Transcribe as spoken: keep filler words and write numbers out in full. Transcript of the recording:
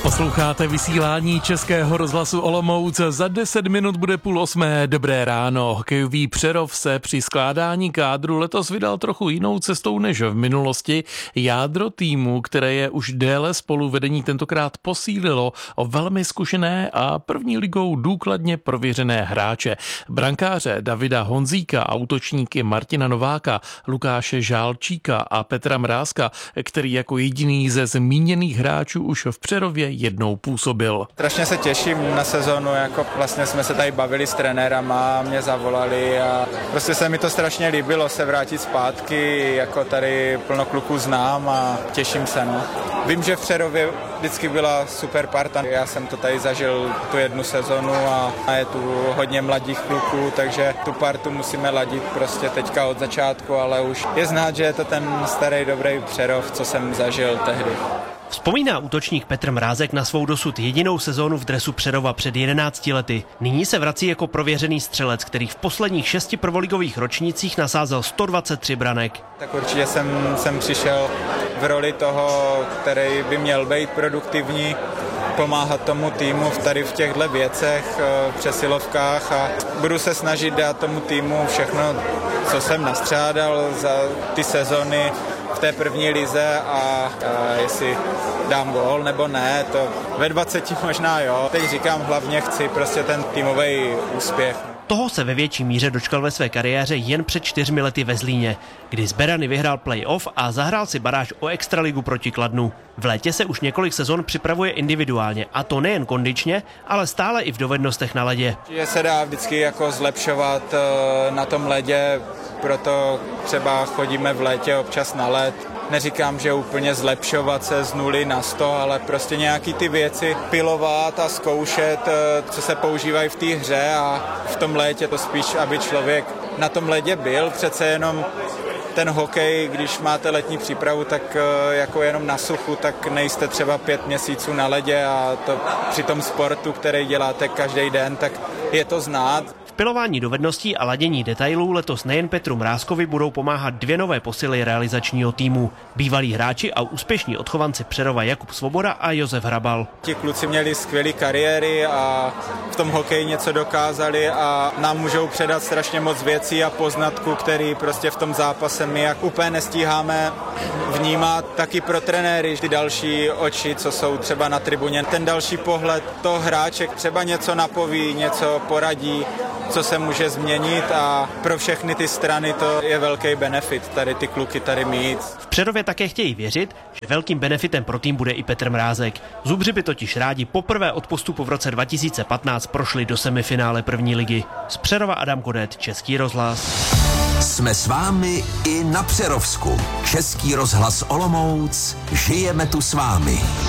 Posloucháte vysílání Českého rozhlasu Olomouc. Za deset minut bude půl osmé. Dobré ráno. Hokejový Přerov se při skládání kádru letos vydal trochu jinou cestou než v minulosti. Jádro týmu, které je už déle spolu vedení, tentokrát posílilo o velmi zkušené a první ligou důkladně prověřené hráče. Brankáře Davida Honzíka a útočníky Martina Nováka, Lukáše Žálčíka a Petra Mrázka, který jako jediný ze zmíněných hráčů už v Přerově jednou působil. Strašně se těším na sezonu, jako vlastně jsme se tady bavili s trenérama, mě zavolali a prostě se mi to strašně líbilo se vrátit zpátky, jako tady plno kluků znám a těším se. No. Vím, že v Přerově vždycky byla super parta, já jsem to tady zažil tu jednu sezonu a je tu hodně mladých kluků, takže tu partu musíme ladit prostě teďka od začátku, ale už je znát, že je to ten starý dobrý Přerov, co jsem zažil tehdy. Vzpomíná útočník Petr Mrázek na svou dosud jedinou sezónu v dresu Přerova před jedenácti lety. Nyní se vrací jako prověřený střelec, který v posledních šesti prvoligových ročnících nasázel sto dvacet tři branek. Tak určitě jsem, jsem přišel v roli toho, který by měl být produktivní, pomáhat tomu týmu tady v těchto věcech, v přesilovkách a budu se snažit dát tomu týmu všechno, co jsem nastřádal za ty sezony v té první lize a, a jestli dám gól nebo ne, to ve dvaceti možná jo. Teď říkám, hlavně chci prostě ten týmový úspěch. Toho se ve větší míře dočkal ve své kariéře jen před čtyřmi lety ve Zlíně, kdy z Berany vyhrál play-off a zahrál si baráž o extraligu proti Kladnu. V létě se už několik sezon připravuje individuálně, a to nejen kondičně, ale stále i v dovednostech na ledě. Že se dá vždycky jako zlepšovat na tom ledě, proto třeba chodíme v létě občas na led. Neříkám, že úplně zlepšovat se z nuly na sto, ale prostě nějaký ty věci pilovat a zkoušet, co se používají v té hře a v tom létě to spíš, aby člověk na tom ledě byl. Přece jenom ten hokej, když máte letní přípravu, tak jako jenom na suchu, tak nejste třeba pět měsíců na ledě a to při tom sportu, který děláte každý den, tak je to znát. V pilování dovedností a ladění detailů letos nejen Petru Mrázkovi budou pomáhat dvě nové posily realizačního týmu. Bývalí hráči a úspěšní odchovanci Přerova Jakub Svoboda a Josef Hrabal. Ti kluci měli skvělé kariéry a v tom hokeji něco dokázali a nám můžou předat strašně moc věcí a poznatků, který prostě v tom zápase my jak úplně nestíháme vnímat. Taky pro trenéry ty další oči, co jsou třeba na tribuně. Ten další pohled toho hráče třeba něco napoví, něco poradí, co se může změnit a pro všechny ty strany to je velký benefit tady ty kluky tady mít. V Přerově také chtějí věřit, že velkým benefitem pro tým bude i Petr Mrázek. Zubři by totiž rádi poprvé od postupu v roce dva tisíce patnáct prošli do semifinále první ligy. Z Přerova Adam Kodet, Český rozhlas. Jsme s vámi i na Přerovsku. Český rozhlas Olomouc. Žijeme tu s vámi.